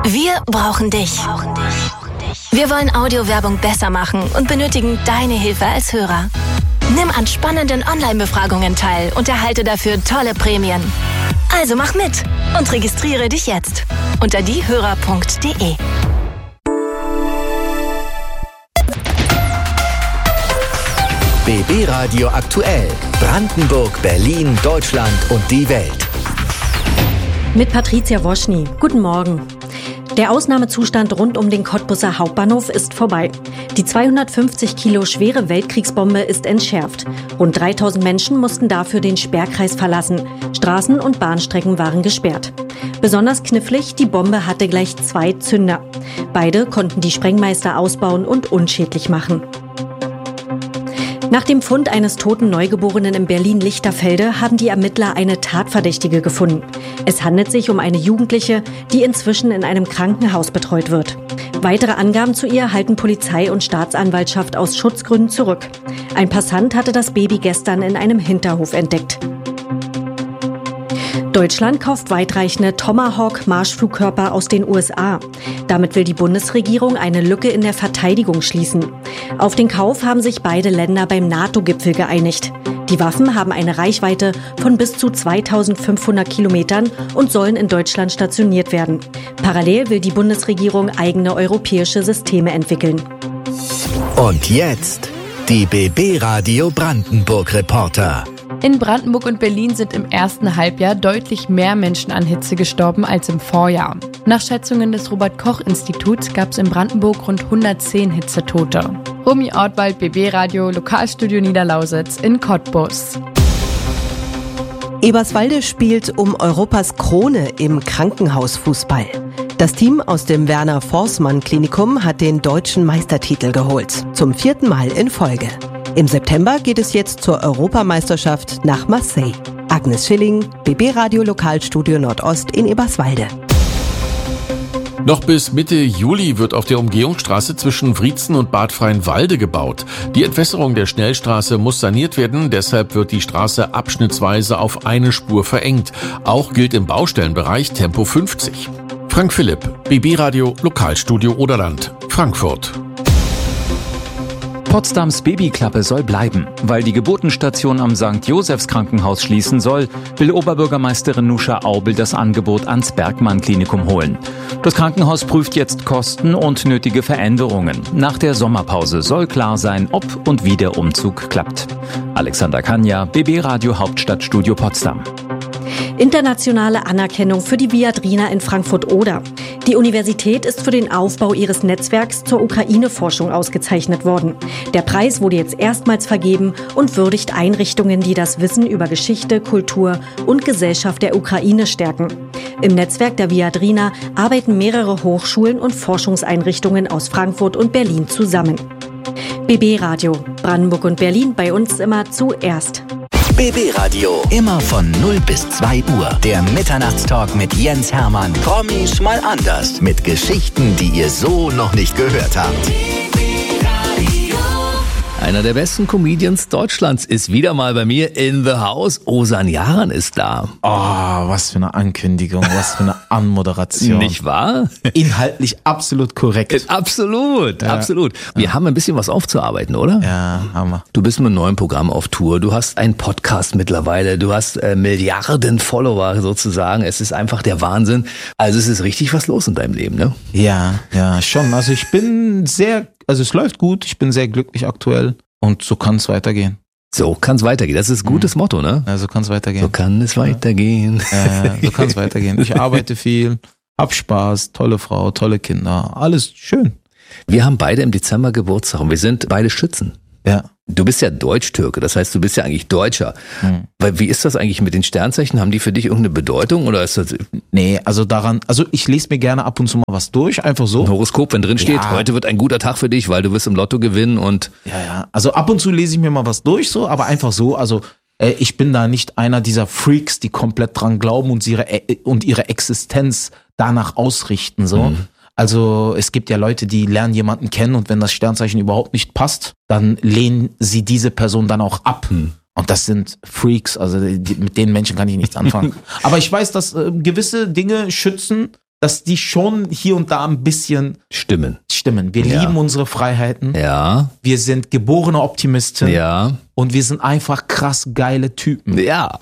Wir brauchen dich. Wir wollen Audiowerbung besser machen und benötigen deine Hilfe als Hörer. Nimm an spannenden Online-Befragungen teil und erhalte dafür tolle Prämien. Also mach mit und registriere dich jetzt unter diehörer.de. BB Radio aktuell. Brandenburg, Berlin, Deutschland und die Welt. Mit Patricia Woschny. Guten Morgen. Der Ausnahmezustand rund um den Cottbuser Hauptbahnhof ist vorbei. Die 250 Kilo schwere Weltkriegsbombe ist entschärft. Rund 3000 Menschen mussten dafür den Sperrkreis verlassen. Straßen und Bahnstrecken waren gesperrt. Besonders knifflig, die Bombe hatte gleich 2 Zünder. Beide konnten die Sprengmeister ausbauen und unschädlich machen. Nach dem Fund eines toten Neugeborenen in Berlin-Lichterfelde haben die Ermittler eine Tatverdächtige gefunden. Es handelt sich um eine Jugendliche, die inzwischen in einem Krankenhaus betreut wird. Weitere Angaben zu ihr halten Polizei und Staatsanwaltschaft aus Schutzgründen zurück. Ein Passant hatte das Baby gestern in einem Hinterhof entdeckt. Deutschland kauft weitreichende Tomahawk-Marschflugkörper aus den USA. Damit will die Bundesregierung eine Lücke in der Verteidigung schließen. Auf den Kauf haben sich beide Länder beim NATO-Gipfel geeinigt. Die Waffen haben eine Reichweite von bis zu 2500 Kilometern und sollen in Deutschland stationiert werden. Parallel will die Bundesregierung eigene europäische Systeme entwickeln. Und jetzt die BB Radio Brandenburg Reporter. In Brandenburg und Berlin sind im ersten Halbjahr deutlich mehr Menschen an Hitze gestorben als im Vorjahr. Nach Schätzungen des Robert-Koch-Instituts gab es in Brandenburg rund 110 Hitzetote. Romy Ortwald, BB Radio, Lokalstudio Niederlausitz in Cottbus. Eberswalde spielt um Europas Krone im Krankenhausfußball. Das Team aus dem Werner-Forsmann-Klinikum hat den deutschen Meistertitel geholt. Zum 4. Mal in Folge. Im September geht es jetzt zur Europameisterschaft nach Marseille. Agnes Schilling, BB Radio Lokalstudio Nordost in Eberswalde. Noch bis Mitte Juli wird auf der Umgehungsstraße zwischen Wriezen und Bad Freienwalde gebaut. Die Entwässerung der Schnellstraße muss saniert werden, deshalb wird die Straße abschnittsweise auf eine Spur verengt. Auch gilt im Baustellenbereich Tempo 50. Frank Philipp, BB Radio Lokalstudio Oderland, Frankfurt. Potsdams Babyklappe soll bleiben. Weil die Geburtenstation am St. Josephs Krankenhaus schließen soll, will Oberbürgermeisterin Nuscha Aubel das Angebot ans Bergmann-Klinikum holen. Das Krankenhaus prüft jetzt Kosten und nötige Veränderungen. Nach der Sommerpause soll klar sein, ob und wie der Umzug klappt. Alexander Kanja, BB Radio Hauptstadtstudio Potsdam. Internationale Anerkennung für die Viadrina in Frankfurt-Oder. Die Universität ist für den Aufbau ihres Netzwerks zur Ukraine-Forschung ausgezeichnet worden. Der Preis wurde jetzt erstmals vergeben und würdigt Einrichtungen, die das Wissen über Geschichte, Kultur und Gesellschaft der Ukraine stärken. Im Netzwerk der Viadrina arbeiten mehrere Hochschulen und Forschungseinrichtungen aus Frankfurt und Berlin zusammen. BB Radio, Brandenburg und Berlin, bei uns immer zuerst. BB Radio, immer von 0 bis 2 Uhr. Der Mitternachtstalk mit Jens Hermann. Promis mal anders. Mit Geschichten, die ihr so noch nicht gehört habt. Einer der besten Comedians Deutschlands ist wieder mal bei mir in the house. Ozan Yaran ist da. Oh, was für eine Ankündigung, was für eine Anmoderation. Nicht wahr? Inhaltlich absolut korrekt. Absolut, ja. Absolut. Wir haben ein bisschen was aufzuarbeiten, oder? Ja, haben wir. Du bist mit einem neuen Programm auf Tour. Du hast einen Podcast mittlerweile. Du hast Milliarden Follower sozusagen. Es ist einfach der Wahnsinn. Also es ist richtig was los in deinem Leben, ne? Ja, schon. Also es läuft gut. Ich bin sehr glücklich aktuell. Und so kann es weitergehen. So kann es weitergehen. Das ist ein gutes Motto, ne? Ja, so kann es weitergehen. So kann es weitergehen. So kann es weitergehen. Ich arbeite viel, hab Spaß, tolle Frau, tolle Kinder. Alles schön. Wir haben beide im Dezember Geburtstag und wir sind beide Schützen. Ja. Du bist ja Deutsch-Türke, das heißt, du bist ja eigentlich Deutscher. Weil wie ist das eigentlich mit den Sternzeichen? Haben die für dich irgendeine Bedeutung oder ist das? Nee, also ich lese mir gerne ab und zu mal was durch, einfach so. Ein Horoskop, wenn drin steht, heute wird ein guter Tag für dich, weil du wirst im Lotto gewinnen und. Ja. Also ab und zu lese ich mir mal was durch, so, aber einfach so, also ich bin da nicht einer dieser Freaks, die komplett dran glauben und ihre Existenz danach ausrichten, so. Also es gibt ja Leute, die lernen jemanden kennen und wenn das Sternzeichen überhaupt nicht passt, dann lehnen sie diese Person dann auch ab. Und das sind Freaks, also mit den Menschen kann ich nichts anfangen. Aber ich weiß, dass gewisse Dinge schützen dass die schon hier und da ein bisschen stimmen. Wir lieben unsere Freiheiten. Ja. Wir sind geborene Optimisten. Ja. Und wir sind einfach krass geile Typen. Ja.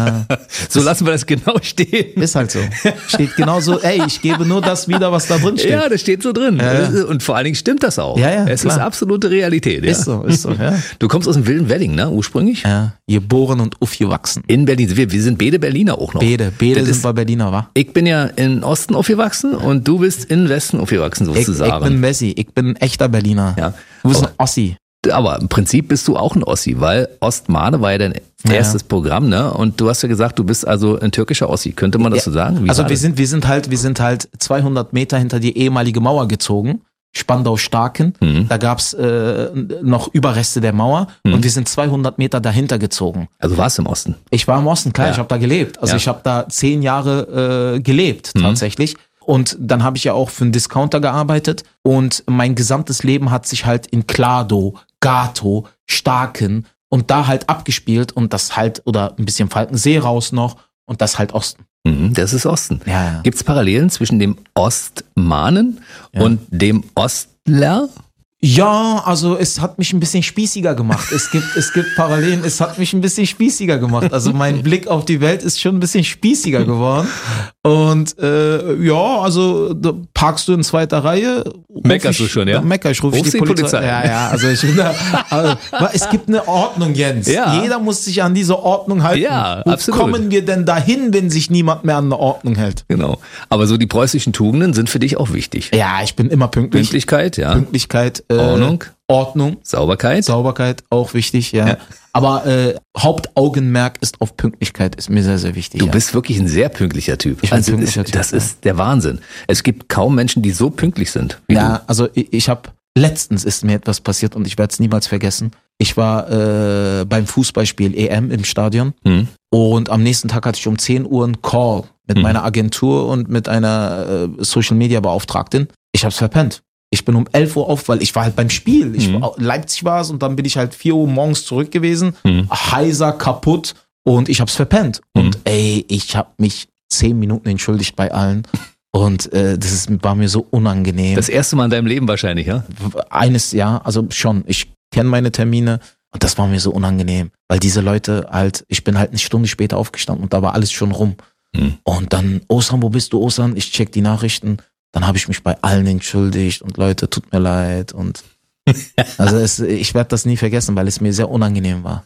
So lassen wir das genau stehen. Ist halt so. Steht genauso, ich gebe nur das wieder, was da drin steht. Ja, das steht so drin. Ja. Und vor allen Dingen stimmt das auch. Ja, es klar. ist absolute Realität. Ja. Ist so, ja. Du kommst aus dem wilden Wedding, ne, ursprünglich? Ja, geboren und aufgewachsen. In Berlin. Wir sind beide Berliner auch noch. Beide sind wir Berliner, wa? Ich bin ja in Osten aufgewachsen und du bist in Westen aufgewachsen, sozusagen. Ich bin Messi, ich bin ein echter Berliner. Ja. Du bist ein Ossi. Aber im Prinzip bist du auch ein Ossi, weil Ostmane war ja dein erstes Programm, ne? Und du hast ja gesagt, du bist also ein türkischer Ossi. Könnte man das so sagen? Also wir sind halt 200 Meter hinter die ehemalige Mauer gezogen. Spandau-Starken. Da gab's noch Überreste der Mauer und wir sind 200 Meter dahinter gezogen. Also warst du im Osten? Ich war im Osten, klar. Ich habe da gelebt. Also ich habe da 10 Jahre gelebt tatsächlich. Und dann habe ich ja auch für einen Discounter gearbeitet und mein gesamtes Leben hat sich halt in Klado, Gato, Starken und da halt abgespielt und das halt, oder ein bisschen Falkensee raus noch und das halt Osten. Das ist Osten. Ja. Gibt es Parallelen zwischen dem Ostmanen und dem Ostler? Ja, also es hat mich ein bisschen spießiger gemacht. Es gibt Parallelen, es hat mich ein bisschen spießiger gemacht. Also mein Blick auf die Welt ist schon ein bisschen spießiger geworden. Und also da parkst du in zweiter Reihe. Meckerst du schon, ja? Rufe ich die Polizei. Ja, also ich bin da. Also, es gibt eine Ordnung, Jens. Ja. Jeder muss sich an diese Ordnung halten. Ja, Wo absolut. kommen wir denn dahin, wenn sich niemand mehr an eine Ordnung hält? Genau. Aber so die preußischen Tugenden sind für dich auch wichtig. Ja, ich bin immer pünktlich. Pünktlichkeit, ja. Pünktlichkeit. Ordnung. Sauberkeit, auch wichtig, ja. Aber Hauptaugenmerk ist auf Pünktlichkeit, ist mir sehr, sehr wichtig. Du bist wirklich ein sehr pünktlicher Typ. Ich bin ein pünktlicher Typ. Das ist der Wahnsinn. Es gibt kaum Menschen, die so pünktlich sind wie du. Also ich habe, letztens ist mir etwas passiert und ich werde es niemals vergessen. Ich war beim Fußballspiel EM im Stadion und am nächsten Tag hatte ich um 10 Uhr einen Call mit meiner Agentur und mit einer Social-Media-Beauftragten. Ich habe es verpennt. Ich bin um 11 Uhr auf, weil ich war halt beim Spiel. Leipzig war es und dann bin ich halt 4 Uhr morgens zurück gewesen. Heiser, kaputt und ich hab's verpennt. Und ich habe mich 10 Minuten entschuldigt bei allen. Und war mir so unangenehm. Das erste Mal in deinem Leben wahrscheinlich, ja? Eines Jahr, also schon. Ich kenne meine Termine und das war mir so unangenehm. Weil diese Leute halt, ich bin halt eine Stunde später aufgestanden und da war alles schon rum. Und dann, Osan, wo bist du, Osan? Ich check die Nachrichten. Dann habe ich mich bei allen entschuldigt und Leute, tut mir leid und also ich werde das nie vergessen, weil es mir sehr unangenehm war.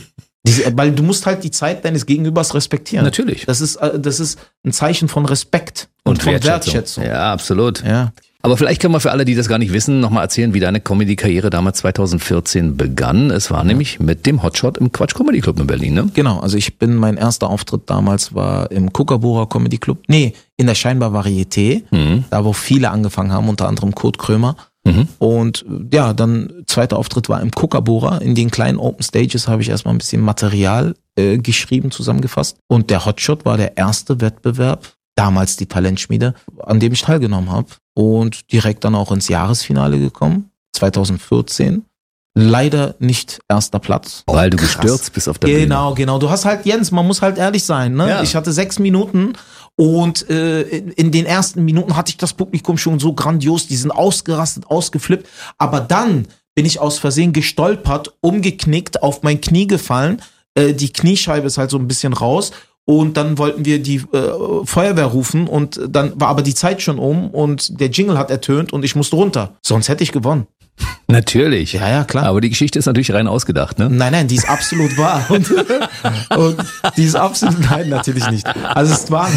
Weil du musst halt die Zeit deines Gegenübers respektieren. Natürlich. Das ist ein Zeichen von Respekt und von Wertschätzung. Ja, absolut. Ja. Aber vielleicht können wir für alle, die das gar nicht wissen, nochmal erzählen, wie deine Comedy-Karriere damals 2014 begann. Es war nämlich mit dem Hotshot im Quatsch Comedy Club in Berlin, ne? Genau, also mein erster Auftritt damals war im Kookaburra Comedy Club. Nee, in der Scheinbar Varieté, da wo viele angefangen haben, unter anderem Kurt Krömer. Und ja, dann zweiter Auftritt war im Kookaburra. In den kleinen Open Stages habe ich erstmal ein bisschen Material geschrieben, zusammengefasst. Und der Hotshot war der erste Wettbewerb, damals die Talentschmiede, an dem ich teilgenommen habe. Und direkt dann auch ins Jahresfinale gekommen, 2014. Leider nicht erster Platz. Weil du gestürzt bist auf der Bühne. Genau. Du hast halt, Jens, man muss halt ehrlich sein, ne? Ja. Ich hatte 6 Minuten und in den ersten Minuten hatte ich das Publikum schon so grandios, die sind ausgerastet, ausgeflippt. Aber dann bin ich aus Versehen gestolpert, umgeknickt, auf mein Knie gefallen. Die Kniescheibe ist halt so ein bisschen raus. Und dann wollten wir die Feuerwehr rufen und dann war aber die Zeit schon um und der Jingle hat ertönt und ich musste runter. Sonst hätte ich gewonnen. Natürlich. Ja, klar. Aber die Geschichte ist natürlich rein ausgedacht, ne? Nein, die ist absolut wahr. Und die ist absolut, nein, natürlich nicht. Also es waren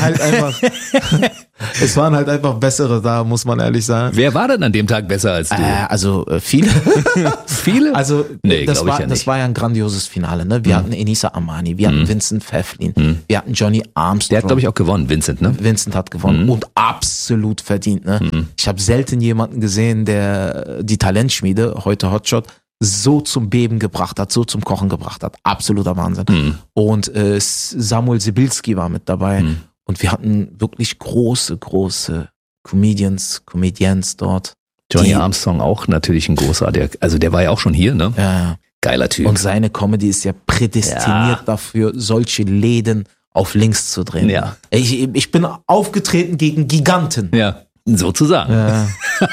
halt einfach bessere da, muss man ehrlich sagen. Wer war denn an dem Tag besser als du? Viele. Viele? Also nee, das war ja ein grandioses Finale, ne? Wir hatten Enisa Amani, wir hatten Vincent Pfefflin, wir hatten Johnny Armstrong. Der hat, glaube ich, auch gewonnen, Vincent, ne? Vincent hat gewonnen und absolut verdient, ne? Ich habe selten jemanden gesehen, der die Talentschmiede, heute Hotshot, so zum Beben gebracht hat, so zum Kochen gebracht hat. Absoluter Wahnsinn. Und Samuel Sibilski war mit dabei. Und wir hatten wirklich große Comedians dort. Johnny Armstrong auch natürlich ein großartiger, also der war ja auch schon hier, ne? Ja. Geiler Typ. Und seine Comedy ist ja prädestiniert dafür, solche Läden auf links zu drehen. Ja. Ich bin aufgetreten gegen Giganten. Ja, sozusagen. Ja.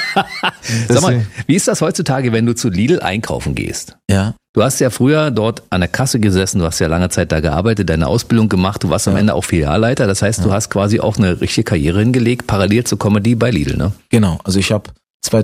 Sag mal, wie ist das heutzutage, wenn du zu Lidl einkaufen gehst? Ja. Du hast ja früher dort an der Kasse gesessen, du hast ja lange Zeit da gearbeitet, deine Ausbildung gemacht, du warst am Ende auch Filialleiter, das heißt, du hast quasi auch eine richtige Karriere hingelegt, parallel zur Comedy bei Lidl, ne? Genau, also ich habe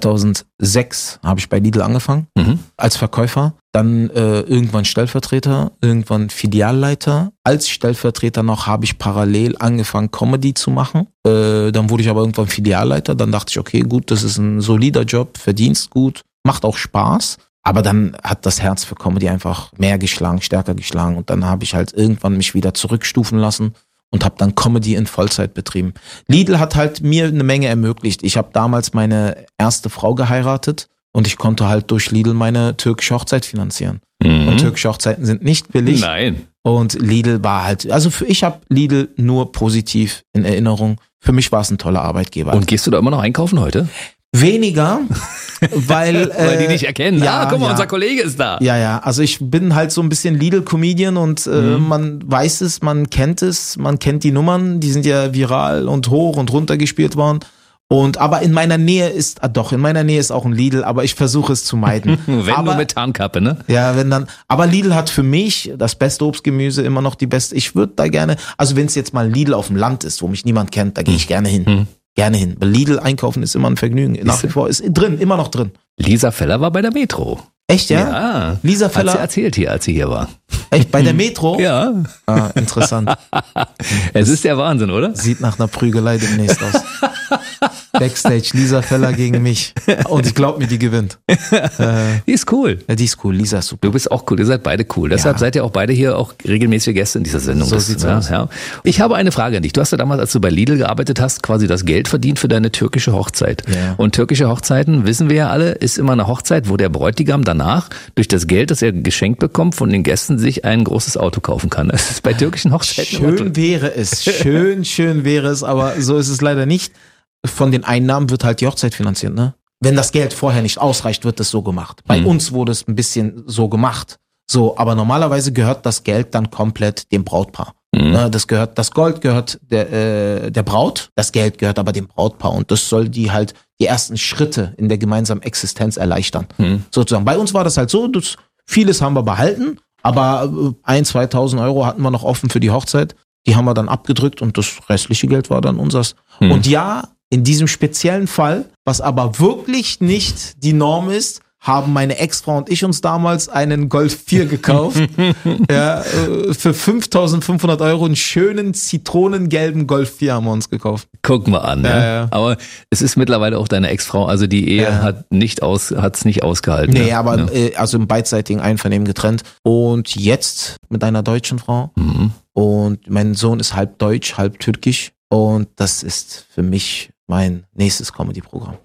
2006 habe ich bei Lidl angefangen als Verkäufer, dann irgendwann Stellvertreter, irgendwann Filialleiter. Als Stellvertreter noch habe ich parallel angefangen Comedy zu machen. Dann wurde ich aber irgendwann Filialleiter, dann dachte ich, okay, gut, das ist ein solider Job, verdienst gut, macht auch Spaß. Aber dann hat das Herz für Comedy einfach mehr geschlagen, stärker geschlagen und dann habe ich halt irgendwann mich wieder zurückstufen lassen und habe dann Comedy in Vollzeit betrieben. Lidl hat halt mir eine Menge ermöglicht. Ich habe damals meine erste Frau geheiratet und ich konnte halt durch Lidl meine türkische Hochzeit finanzieren. Und türkische Hochzeiten sind nicht billig. Nein. Und Lidl war halt, also ich habe Lidl nur positiv in Erinnerung. Für mich war es ein toller Arbeitgeber. Und gehst du da immer noch einkaufen heute? Weniger, weil die dich erkennen. Ja, guck mal, unser Kollege ist da. Ja, also ich bin halt so ein bisschen Lidl-Comedian und man weiß es, man kennt die Nummern, die sind ja viral und hoch und runter gespielt worden. Aber in meiner Nähe ist auch ein Lidl, aber ich versuche es zu meiden. Nur mit Tarnkappe, ne? Ja, aber Lidl hat für mich das beste Obstgemüse, immer noch die beste. Ich würde da gerne, also wenn es jetzt mal Lidl auf dem Land ist, wo mich niemand kennt, da gehe ich gerne hin. Gerne hin. Bei Lidl einkaufen ist immer ein Vergnügen. Nach wie vor ist immer noch drin. Lisa Feller war bei der Metro. Echt, ja? Ja. Lisa Feller. Hat sie erzählt hier, als sie hier war. Echt, bei der Metro? Ja. Ah, interessant. Es ist der Wahnsinn, oder? Sieht nach einer Prügelei demnächst aus. Backstage, Lisa Feller gegen mich. Und ich glaube mir, die gewinnt. Die ist cool. Ja, die ist cool. Lisa ist super. Du bist auch cool. Ihr seid beide cool. Deshalb seid ihr auch beide hier auch regelmäßige Gäste in dieser Sendung. So sieht's aus. Ja. Ich habe eine Frage an dich. Du hast ja damals, als du bei Lidl gearbeitet hast, quasi das Geld verdient für deine türkische Hochzeit. Ja. Und türkische Hochzeiten, wissen wir ja alle, ist immer eine Hochzeit, wo der Bräutigam danach durch das Geld, das er geschenkt bekommt, von den Gästen sich ein großes Auto kaufen kann. Das ist bei türkischen Hochzeiten schön wäre es. Schön wäre es, aber so ist es leider nicht. Von den Einnahmen wird halt die Hochzeit finanziert, ne? Wenn das Geld vorher nicht ausreicht, wird das so gemacht. Bei uns wurde es ein bisschen so gemacht. So, aber normalerweise gehört das Geld dann komplett dem Brautpaar. Das Gold gehört der Braut, das Geld gehört aber dem Brautpaar und das soll die ersten Schritte in der gemeinsamen Existenz erleichtern. Sozusagen. Bei uns war das halt so, vieles haben wir behalten, aber 1.000, 2.000 Euro hatten wir noch offen für die Hochzeit. Die haben wir dann abgedrückt und das restliche Geld war dann unseres. Und ja, in diesem speziellen Fall, was aber wirklich nicht die Norm ist, haben meine Ex-Frau und ich uns damals einen Golf 4 gekauft. Ja, für 5.500 Euro einen schönen zitronengelben Golf 4 haben wir uns gekauft. Guck mal an. Ja. Aber es ist mittlerweile auch deine Ex-Frau, also die Ehe hat's nicht ausgehalten. Nee, aber also im beidseitigen Einvernehmen getrennt. Und jetzt mit einer deutschen Frau. Und mein Sohn ist halb deutsch, halb türkisch. Und das ist für mich mein nächstes Comedy-Programm.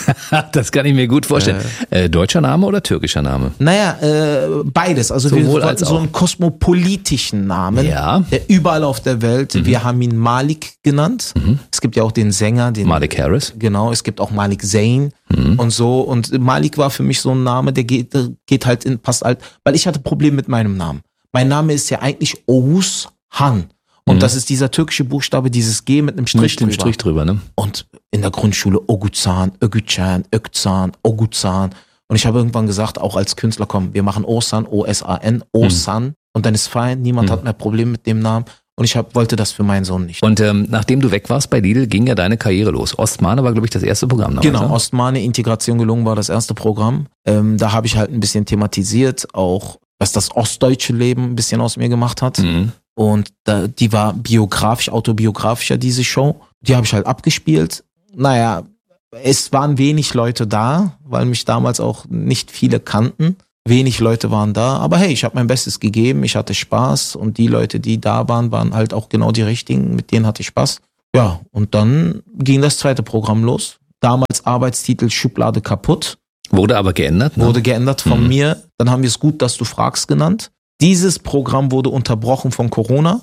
Das kann ich mir gut vorstellen. Deutscher Name oder türkischer Name? Naja, beides. Also sowohl wir hatten so einen kosmopolitischen Namen, der überall auf der Welt, wir haben ihn Malik genannt. Es gibt ja auch den Sänger, den Malik Harris. Genau, es gibt auch Malik Zayn und so. Und Malik war für mich so ein Name, der geht halt passt halt, weil ich hatte Probleme mit meinem Namen. Mein Name ist ja eigentlich Oğuzhan. Und das ist dieser türkische Buchstabe, dieses G mit einem Strich drüber. Strich drüber, ne? Und in der Grundschule Oguzhan, Ögücan, Ökzan, Oguzhan. Und ich habe irgendwann gesagt, auch als Künstler, komm, wir machen Oğuzhan, O-S-A-N, Oğuzhan. Und dann ist fein, niemand hat mehr Probleme mit dem Namen. Und ich wollte das für meinen Sohn nicht. Und nachdem du weg warst bei Lidl, ging ja deine Karriere los. Ostmane war, glaube ich, das erste Programm damals. Genau, Ostmane, Integration gelungen war das erste Programm. Da habe ich halt ein bisschen thematisiert, auch was das ostdeutsche Leben ein bisschen aus mir gemacht hat. Und die war autobiografischer, diese Show. Die habe ich halt abgespielt. Naja, es waren wenig Leute da, weil mich damals auch nicht viele kannten. Wenig Leute waren da. Aber hey, ich habe mein Bestes gegeben, ich hatte Spaß. Und die Leute, die da waren halt auch genau die richtigen. Mit denen hatte ich Spaß. Ja, und dann ging das zweite Programm los. Damals Arbeitstitel Schublade kaputt. Wurde aber geändert, ne? Wurde geändert von mir. Dann haben wir es Gut, dass du fragst genannt. Dieses Programm wurde unterbrochen von Corona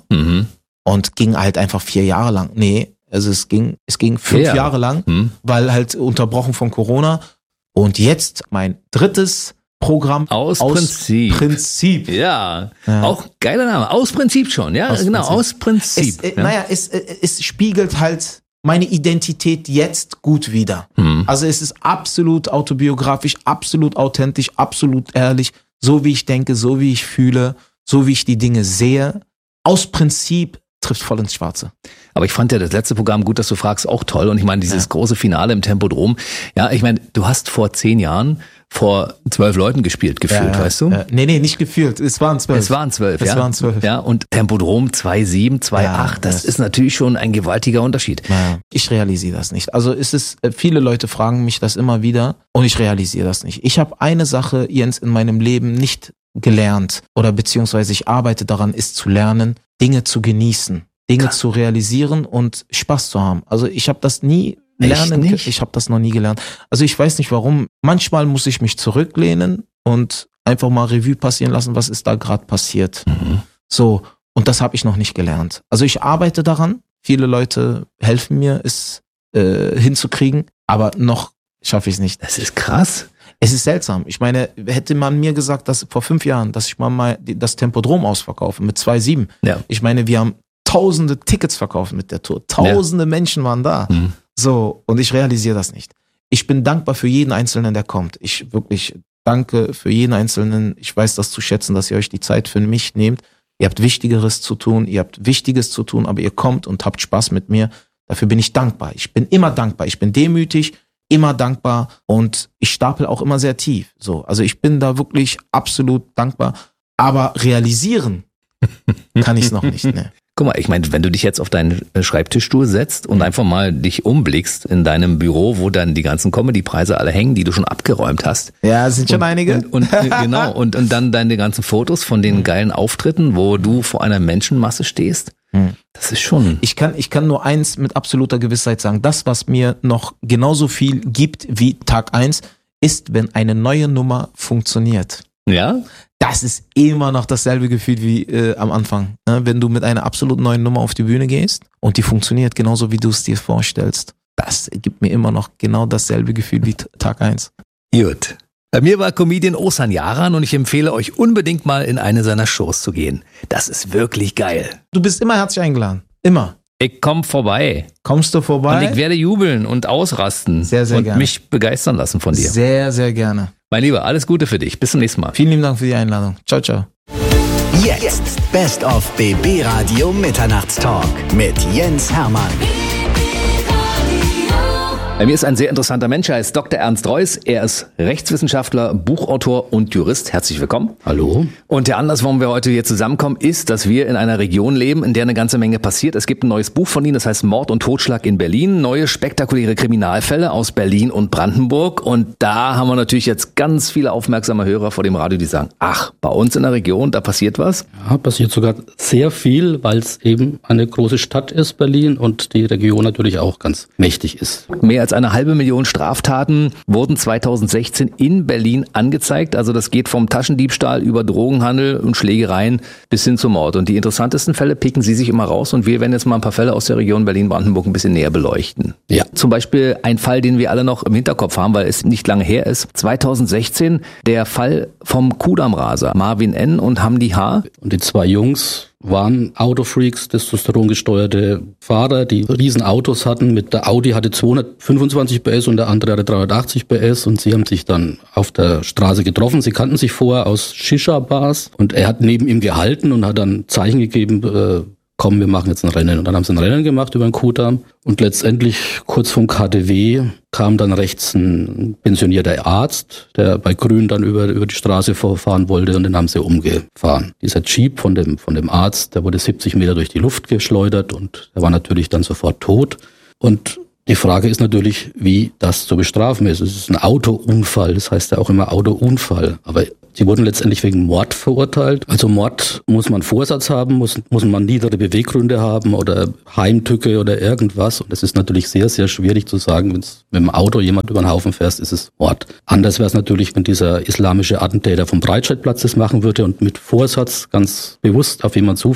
und ging halt einfach 4 Jahre lang. Nee, also es ging 5 Jahre lang, weil halt unterbrochen von Corona. Und jetzt mein drittes Programm aus Prinzip. Ja, auch geiler Name. Aus Prinzip schon, ja, genau, aus Prinzip. Es spiegelt halt meine Identität jetzt gut wider. Also es ist absolut autobiografisch, absolut authentisch, absolut ehrlich, so wie ich denke, so wie ich fühle, so wie ich die Dinge sehe. Aus Prinzip trifft voll ins Schwarze. Aber ich fand ja das letzte Programm, gut, dass du fragst, auch toll. Und ich meine, dieses große Finale im Tempodrom. Ja, ich meine, du hast vor 10 Jahren vor 12 Leuten gefühlt, weißt du? Nee, nicht gefühlt. Es waren 12. Es waren 12. Ja, und Tempodrom 2,7, 2,8, das ist natürlich schon ein gewaltiger Unterschied. Ja. Ich realisiere das nicht. Also viele Leute fragen mich das immer wieder und ich realisiere das nicht. Ich habe eine Sache, Jens, in meinem Leben nicht gelernt oder beziehungsweise ich arbeite daran, ist zu lernen, Dinge zu genießen, Dinge zu realisieren und Spaß zu haben. Also ich habe das nie ich habe das noch nie gelernt. Also ich weiß nicht warum. Manchmal muss ich mich zurücklehnen und einfach mal Revue passieren lassen, was ist da gerade passiert. So, und das habe ich noch nicht gelernt. Also ich arbeite daran. Viele Leute helfen mir, es hinzukriegen, aber noch schaffe ich es nicht. Das ist krass. Es ist seltsam. Ich meine, hätte man mir gesagt, dass vor 5 Jahren, dass ich mal das Tempodrom ausverkaufe mit 2,7. Ja. Ich meine, wir haben tausende Tickets verkauft mit der Tour. Tausende Menschen waren da. So, und ich realisiere das nicht. Ich bin dankbar für jeden Einzelnen, der kommt. Ich wirklich danke für jeden Einzelnen. Ich weiß das zu schätzen, dass ihr euch die Zeit für mich nehmt. Ihr habt Wichtigeres zu tun, ihr habt Wichtiges zu tun, aber ihr kommt und habt Spaß mit mir. Dafür bin ich dankbar. Ich bin immer dankbar. Ich bin demütig, immer dankbar und ich stapel auch immer sehr tief. So, also ich bin da wirklich absolut dankbar. Aber realisieren kann ich es noch nicht. Ne. Guck mal, ich meine, wenn du dich jetzt auf deinen Schreibtischstuhl setzt und einfach mal dich umblickst in deinem Büro, wo dann die ganzen Comedy-Preise alle hängen, die du schon abgeräumt hast. Ja, sind schon einige. Genau, und dann deine ganzen Fotos von den geilen Auftritten, wo du vor einer Menschenmasse stehst. Das ist schon... Ich kann nur eins mit absoluter Gewissheit sagen. Das, was mir noch genauso viel gibt wie Tag 1, ist, wenn eine neue Nummer funktioniert. Ja? Das ist immer noch dasselbe Gefühl wie am Anfang. Wenn du mit einer absolut neuen Nummer auf die Bühne gehst und die funktioniert genauso, wie du es dir vorstellst. Das gibt mir immer noch genau dasselbe Gefühl wie Tag 1. Gut. Bei mir war Comedian Oğuzhan Yaran und ich empfehle euch unbedingt mal in eine seiner Shows zu gehen. Das ist wirklich geil. Du bist immer herzlich eingeladen. Immer. Ich komme vorbei. Kommst du vorbei? Und ich werde jubeln und ausrasten. Sehr, sehr gerne. Und mich begeistern lassen von dir. Sehr, sehr gerne. Mein Lieber, alles Gute für dich. Bis zum nächsten Mal. Vielen lieben Dank für die Einladung. Ciao, ciao. Jetzt Best of BB Radio Mitternachtstalk mit Jens Hermann. Bei mir ist ein sehr interessanter Mensch, er heißt Dr. Ernst Reuß. Er ist Rechtswissenschaftler, Buchautor und Jurist. Herzlich willkommen. Hallo. Und der Anlass, warum wir heute hier zusammenkommen, ist, dass wir in einer Region leben, in der eine ganze Menge passiert. Es gibt ein neues Buch von Ihnen, das heißt Mord und Totschlag in Berlin. Neue spektakuläre Kriminalfälle aus Berlin und Brandenburg. Und da haben wir natürlich jetzt ganz viele aufmerksame Hörer vor dem Radio, die sagen, ach, bei uns in der Region, da passiert was? Ja, passiert sogar sehr viel, weil es eben eine große Stadt ist, Berlin, und die Region natürlich auch ganz mächtig ist. Mehr als 500.000 Straftaten wurden 2016 in Berlin angezeigt. Also das geht vom Taschendiebstahl über Drogenhandel und Schlägereien bis hin zum Mord. Und die interessantesten Fälle picken Sie sich immer raus. Und wir werden jetzt mal ein paar Fälle aus der Region Berlin-Brandenburg ein bisschen näher beleuchten. Ja. Zum Beispiel ein Fall, den wir alle noch im Hinterkopf haben, weil es nicht lange her ist. 2016 der Fall vom Kudamm-Raser. Marvin N. und Hamdi H. Und die 2 Jungs waren Autofreaks, testosterongesteuerte Fahrer, die riesen Autos hatten. Mit der Audi hatte 225 PS und der andere hatte 380 PS und sie haben sich dann auf der Straße getroffen. Sie kannten sich vorher aus Shisha-Bars und er hat neben ihm gehalten und hat dann Zeichen gegeben, komm, wir machen jetzt ein Rennen. Und dann haben sie ein Rennen gemacht über den Kudamm und letztendlich kurz vom KTW kam dann rechts ein pensionierter Arzt, der bei Grün dann über die Straße vorfahren wollte und den haben sie umgefahren. Dieser Jeep von dem Arzt, der wurde 70 Meter durch die Luft geschleudert und er war natürlich dann sofort tot. Und die Frage ist natürlich, wie das zu bestrafen ist. Es ist ein Autounfall, das heißt ja auch immer Autounfall. Aber sie wurden letztendlich wegen Mord verurteilt. Also Mord muss man Vorsatz haben, muss man niedere Beweggründe haben oder Heimtücke oder irgendwas. Und es ist natürlich sehr, sehr schwierig zu sagen, wenn es mit dem Auto jemand über den Haufen fährst, ist es Mord. Anders wäre es natürlich, wenn dieser islamische Attentäter vom Breitscheidplatz das machen würde und mit Vorsatz ganz bewusst auf jemanden zufahren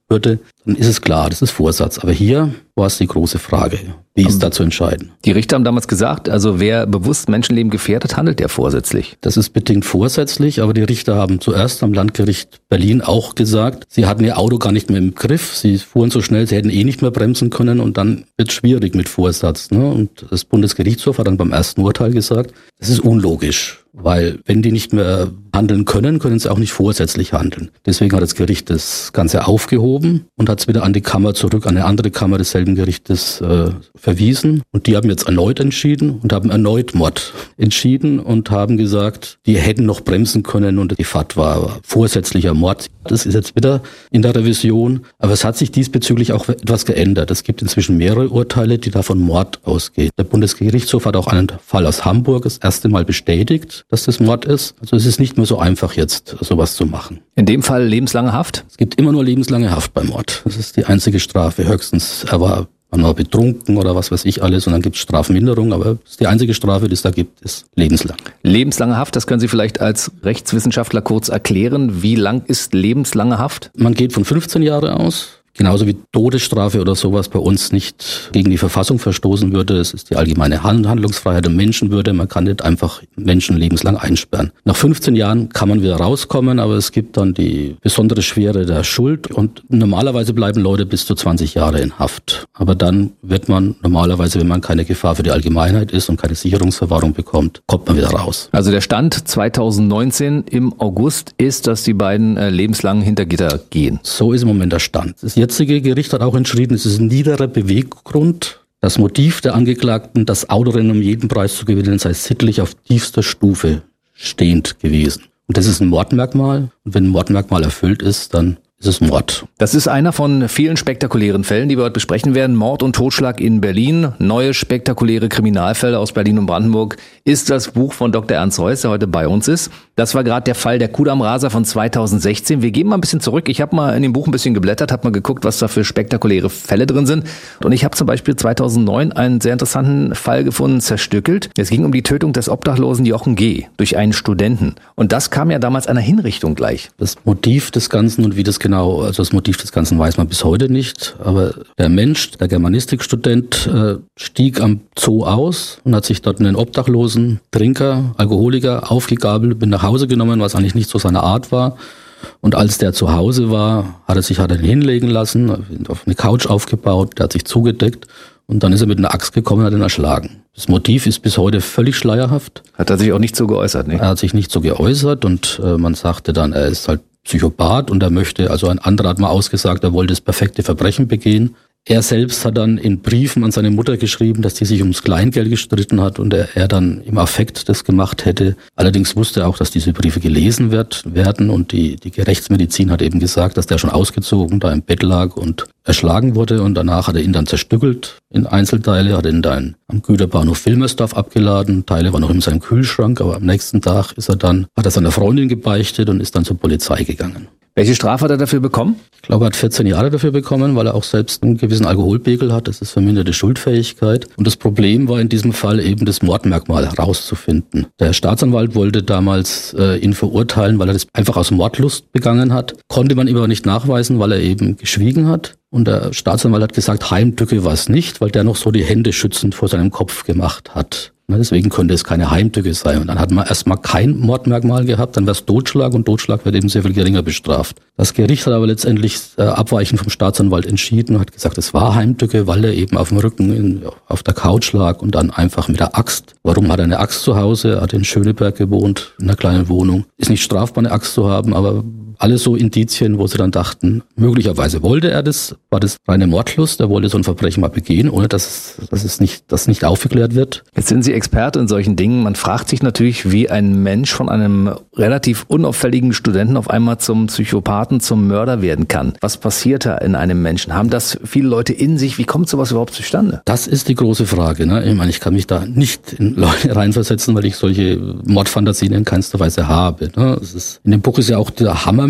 würde, dann ist es klar, das ist Vorsatz. Aber hier war es die große Frage, wie ist da zu entscheiden? Die Richter haben damals gesagt, also wer bewusst Menschenleben gefährdet, handelt der vorsätzlich. Das ist bedingt vorsätzlich, aber die Richter haben zuerst am Landgericht Berlin auch gesagt, sie hatten ihr Auto gar nicht mehr im Griff, sie fuhren so schnell, sie hätten nicht mehr bremsen können und dann wird es schwierig mit Vorsatz. Ne? Und das Bundesgerichtshof hat dann beim ersten Urteil gesagt, das ist unlogisch. Weil wenn die nicht mehr handeln können, können sie auch nicht vorsätzlich handeln. Deswegen hat das Gericht das Ganze aufgehoben und hat es wieder an die Kammer zurück, an eine andere Kammer desselben Gerichtes verwiesen. Und die haben jetzt erneut entschieden und haben erneut Mord entschieden und haben gesagt, die hätten noch bremsen können und die Fatwa war vorsätzlicher Mord. Das ist jetzt wieder in der Revision. Aber es hat sich diesbezüglich auch etwas geändert. Es gibt inzwischen mehrere Urteile, die da von Mord ausgehen. Der Bundesgerichtshof hat auch einen Fall aus Hamburg das erste Mal bestätigt, dass das Mord ist. Also es ist nicht mehr so einfach jetzt, sowas zu machen. In dem Fall lebenslange Haft? Es gibt immer nur lebenslange Haft beim Mord. Das ist die einzige Strafe. Höchstens, er war betrunken oder was weiß ich alles und dann gibt es Strafminderung. Aber das ist die einzige Strafe, die es da gibt, ist lebenslang. Lebenslange Haft, das können Sie vielleicht als Rechtswissenschaftler kurz erklären. Wie lang ist lebenslange Haft? Man geht von 15 Jahre aus. Genauso wie Todesstrafe oder sowas bei uns nicht gegen die Verfassung verstoßen würde. Es ist die allgemeine Handlungsfreiheit und Menschenwürde. Man kann nicht einfach Menschen lebenslang einsperren. Nach 15 Jahren kann man wieder rauskommen, aber es gibt dann die besondere Schwere der Schuld. Und normalerweise bleiben Leute bis zu 20 Jahre in Haft. Aber dann wird man normalerweise, wenn man keine Gefahr für die Allgemeinheit ist und keine Sicherungsverwahrung bekommt, kommt man wieder raus. Also der Stand 2019 im August ist, dass die beiden lebenslang hinter Gitter gehen. So ist im Moment der Stand. Das jetzige Gericht hat auch entschieden, es ist ein niederer Beweggrund. Das Motiv der Angeklagten, das Autorennen um jeden Preis zu gewinnen, sei sittlich auf tiefster Stufe stehend gewesen. Und das ist ein Mordmerkmal. Und wenn ein Mordmerkmal erfüllt ist, dann ist es Mord. Das ist einer von vielen spektakulären Fällen, die wir heute besprechen werden. Mord und Totschlag in Berlin. Neue spektakuläre Kriminalfälle aus Berlin und Brandenburg ist das Buch von Dr. Ernst Reuss, der heute bei uns ist. Das war gerade der Fall der Kudamm-Raser von 2016. Wir gehen mal ein bisschen zurück. Ich habe mal in dem Buch ein bisschen geblättert, habe mal geguckt, was da für spektakuläre Fälle drin sind. Und ich habe zum Beispiel 2009 einen sehr interessanten Fall gefunden, zerstückelt. Es ging um die Tötung des Obdachlosen Jochen G. durch einen Studenten. Und das kam ja damals einer Hinrichtung gleich. Das Motiv des Ganzen und wie das genau, also das Motiv des Ganzen weiß man bis heute nicht. Aber der Mensch, der Germanistikstudent, stieg am Zoo aus und hat sich dort einen obdachlosen Trinker, Alkoholiker aufgegabelt, mit nach Hause genommen, was eigentlich nicht so seine Art war. Und als der zu Hause war, hat er ihn hinlegen lassen, auf eine Couch aufgebaut, der hat sich zugedeckt und dann ist er mit einer Axt gekommen und hat ihn erschlagen. Das Motiv ist bis heute völlig schleierhaft. Hat er sich auch nicht so geäußert, ne? Er hat sich nicht so geäußert und man sagte dann, er ist halt Psychopath und er möchte, also ein anderer hat mal ausgesagt, er wollte das perfekte Verbrechen begehen. Er selbst hat dann in Briefen an seine Mutter geschrieben, dass die sich ums Kleingeld gestritten hat und er dann im Affekt das gemacht hätte. Allerdings wusste er auch, dass diese Briefe gelesen werden und die Rechtsmedizin hat eben gesagt, dass der schon ausgezogen da im Bett lag und erschlagen wurde und danach hat er ihn dann zerstückelt in Einzelteile, hat ihn dann am Güterbahnhof Wilmersdorf abgeladen, Teile waren noch in seinem Kühlschrank, aber am nächsten Tag hat er seiner Freundin gebeichtet und ist dann zur Polizei gegangen. Welche Strafe hat er dafür bekommen? Ich glaube, er hat 14 Jahre dafür bekommen, weil er auch selbst einen gewissen Alkoholpegel hat. Das ist verminderte Schuldfähigkeit. Und das Problem war in diesem Fall eben das Mordmerkmal herauszufinden. Der Staatsanwalt wollte damals ihn verurteilen, weil er das einfach aus Mordlust begangen hat. Konnte man ihm aber nicht nachweisen, weil er eben geschwiegen hat. Und der Staatsanwalt hat gesagt, Heimtücke war es nicht, weil der noch so die Hände schützend vor seinem Kopf gemacht hat. Deswegen könnte es keine Heimtücke sein. Und dann hat man erstmal kein Mordmerkmal gehabt, dann wäre es Totschlag und Totschlag wird eben sehr viel geringer bestraft. Das Gericht hat aber letztendlich abweichend vom Staatsanwalt entschieden und hat gesagt, es war Heimtücke, weil er eben auf dem Rücken auf der Couch lag und dann einfach mit der Axt. Warum hat er eine Axt zu Hause? Er hat in Schöneberg gewohnt, in einer kleinen Wohnung. Ist nicht strafbar, eine Axt zu haben, aber alles so Indizien, wo sie dann dachten, möglicherweise wollte er das, war das reine Mordlust, er wollte so ein Verbrechen mal begehen, ohne dass das nicht aufgeklärt wird. Jetzt sind Sie Experte in solchen Dingen. Man fragt sich natürlich, wie ein Mensch von einem relativ unauffälligen Studenten auf einmal zum Psychopathen, zum Mörder werden kann. Was passiert da in einem Menschen? Haben das viele Leute in sich? Wie kommt sowas überhaupt zustande? Das ist die große Frage. Ne? Ich meine, ich kann mich da nicht in Leute reinversetzen, weil ich solche Mordfantasien in keinster Weise habe. Ne? In dem Buch ist ja auch der Hammer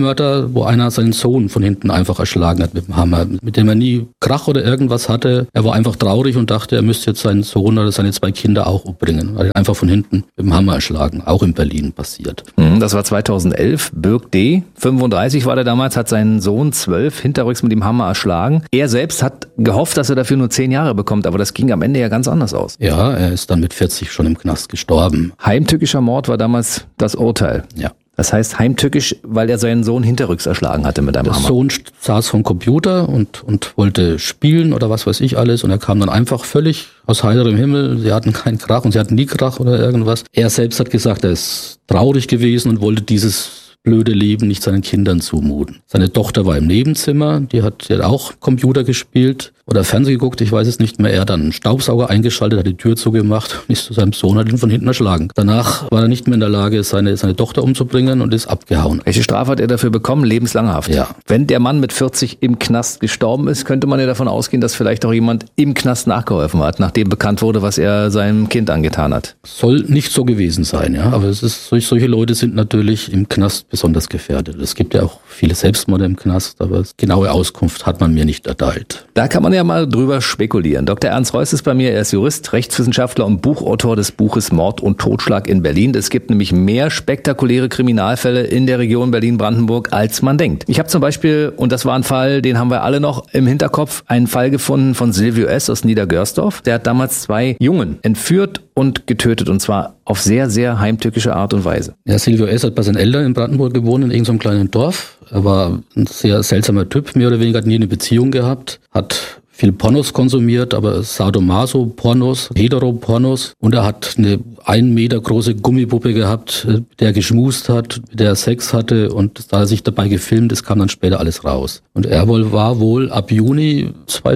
Massenmörder, wo einer seinen Sohn von hinten einfach erschlagen hat mit dem Hammer, mit dem er nie Krach oder irgendwas hatte. Er war einfach traurig und dachte, er müsste jetzt seinen Sohn oder seine 2 Kinder auch umbringen. Er hat ihn einfach von hinten mit dem Hammer erschlagen. Auch in Berlin passiert. Das war 2011. Birk D., 35 war der damals, hat seinen Sohn 12 hinterrücks mit dem Hammer erschlagen. Er selbst hat gehofft, dass er dafür nur 10 Jahre bekommt, aber das ging am Ende ja ganz anders aus. Ja, er ist dann mit 40 schon im Knast gestorben. Heimtückischer Mord war damals das Urteil. Ja. Das heißt heimtückisch, weil er seinen Sohn hinterrücks erschlagen hatte mit einem Hammer. Der Sohn saß vom Computer und wollte spielen oder was weiß ich alles und er kam dann einfach völlig aus heiterem Himmel. Sie hatten keinen Krach und sie hatten nie Krach oder irgendwas. Er selbst hat gesagt, er ist traurig gewesen und wollte dieses blöde Leben nicht seinen Kindern zumuten. Seine Tochter war im Nebenzimmer, die hat auch Computer gespielt oder Fernsehen geguckt, ich weiß es nicht mehr. Er hat dann einen Staubsauger eingeschaltet, hat die Tür zugemacht und ist zu seinem Sohn, hat ihn von hinten erschlagen. Danach war er nicht mehr in der Lage, seine Tochter umzubringen und ist abgehauen. Welche Strafe hat er dafür bekommen? Lebenslange Haft. Ja. Wenn der Mann mit 40 im Knast gestorben ist, könnte man ja davon ausgehen, dass vielleicht auch jemand im Knast nachgeholfen hat, nachdem bekannt wurde, was er seinem Kind angetan hat. Soll nicht so gewesen sein, ja. Aber solche Leute sind natürlich im Knast besonders gefährdet. Es gibt ja auch viele Selbstmorde im Knast, aber genaue Auskunft hat man mir nicht erteilt. Da kann man ja mal drüber spekulieren. Dr. Ernst Reuss ist bei mir, er ist Jurist, Rechtswissenschaftler und Buchautor des Buches Mord und Totschlag in Berlin. Es gibt nämlich mehr spektakuläre Kriminalfälle in der Region Berlin-Brandenburg, als man denkt. Ich habe zum Beispiel, und das war ein Fall, den haben wir alle noch im Hinterkopf, einen Fall gefunden von Silvio S. aus Niedergörsdorf. Der hat damals 2 Jungen entführt und getötet, und zwar auf sehr, sehr heimtückische Art und Weise. Ja, Silvio S. hat bei seinen Eltern in Brandenburg gewohnt, in irgendeinem kleinen Dorf. Er war ein sehr seltsamer Typ, mehr oder weniger, hat nie eine Beziehung gehabt, hat viel Pornos konsumiert, aber Sadomaso-Pornos, Hetero-Pornos. Und er hat eine 1 Meter große Gummipuppe gehabt, der geschmust hat, mit der er Sex hatte. Und da er sich dabei gefilmt ist, kam dann später alles raus. Und er war wohl ab Juni